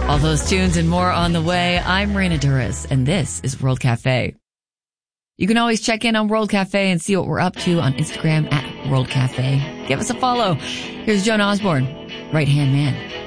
All those tunes and more on the way. I'm Raina Duras, and this is World Cafe. You can always check in on World Cafe and see what we're up to on Instagram at World Cafe. Give us a follow. Here's Joan Osborne, Right Hand Man.